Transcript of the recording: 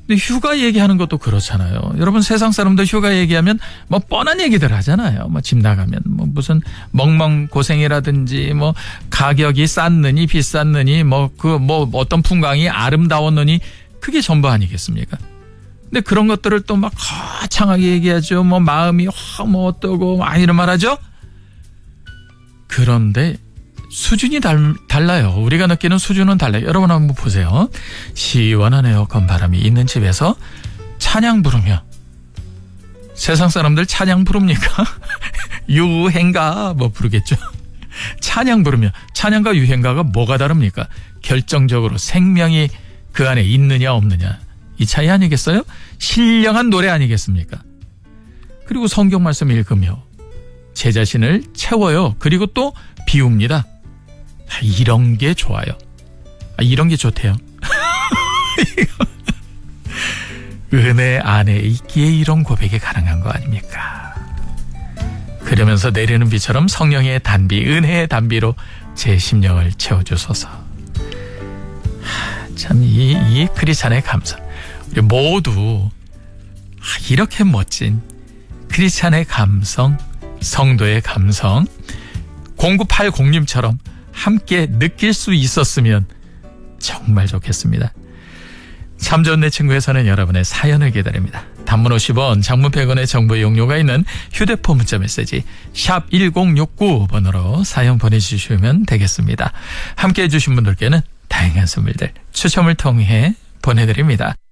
근데 휴가 얘기하는 것도 그렇잖아요. 여러분 세상 사람들 휴가 얘기하면 뭐 뻔한 얘기들 하잖아요. 뭐 집 나가면 뭐 무슨 멍멍 고생이라든지 뭐 가격이 쌌느니 비쌌느니 뭐 어떤 풍광이 아름다웠느니 그게 전부 아니겠습니까? 근데 그런 것들을 또 막 거창하게 얘기하죠. 뭐 마음이 뭐 어떠고 막 이런 말 하죠. 그런데 수준이 달라요. 우리가 느끼는 수준은 달라요. 여러분 한번 보세요. 시원한 에어컨 바람이 있는 집에서 찬양 부르며 세상 사람들 찬양 부릅니까? 유행가 뭐 부르겠죠. 찬양 부르며 찬양과 유행가가 뭐가 다릅니까? 결정적으로 생명이 그 안에 있느냐 없느냐 이 차이 아니겠어요? 신령한 노래 아니겠습니까? 그리고 성경 말씀 읽으며 제 자신을 채워요. 그리고 또 비웁니다. 이런 게 좋아요. 이런 게 좋대요. 은혜 안에 있기에 이런 고백이 가능한 거 아닙니까? 그러면서 내리는 비처럼 성령의 단비, 은혜의 단비로 제 심령을 채워주소서. 참 이 크리스찬의 감성. 우리 모두 이렇게 멋진 크리스찬의 감성, 성도의 감성 0980님처럼 함께 느낄 수 있었으면 정말 좋겠습니다. 참 좋은 내 친구에서는 여러분의 사연을 기다립니다. 단문 50원, 장문 100원의 정보 이용료가 있는 휴대폰 문자 메시지 샵 1069번으로 사연 보내주시면 되겠습니다. 함께 해주신 분들께는 다양한 선물들 추첨을 통해 보내드립니다.